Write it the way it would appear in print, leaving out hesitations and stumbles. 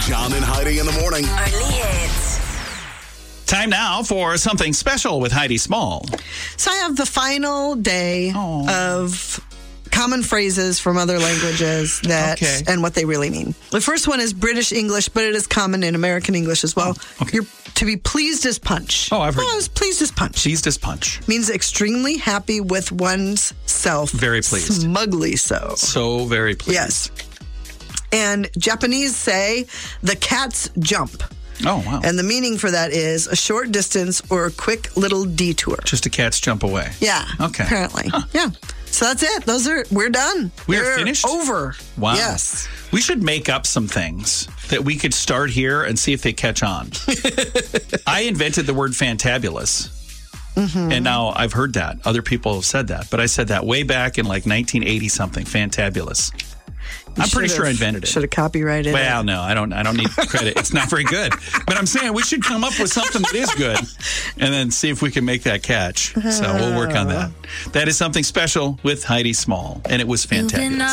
John and Heidi in the morning. Only hits. Time now for something special with Heidi Small. So I have the final day of common phrases from other languages and what they really mean. The first one is British English, but it is common in American English as well. You're to be pleased as punch. Oh, I've heard I was pleased as punch. Pleased as punch. Means extremely happy with one's self. Very pleased. Smugly so. So very pleased. Yes. And Japanese say, the cats jump. Oh, wow. And the meaning for that is a short distance or a quick little detour. Just a cat's jump away. Yeah. Okay. Apparently. Huh. Yeah. So that's it. We're done. We're finished? Over. Wow. Yes. We should make up some things that we could start here and see if they catch on. I invented the word fantabulous. Mm-hmm. And now I've heard that. Other people have said that. But I said that way back in like 1980 something. Fantabulous. I'm pretty sure I invented it. Should have copyrighted Well, it. no, I don't need credit. It's not very good. But I'm saying we should come up with something that is good and then see if we can make that catch. So we'll work on that. That is something special with Heidi Small, and it was fantabulous.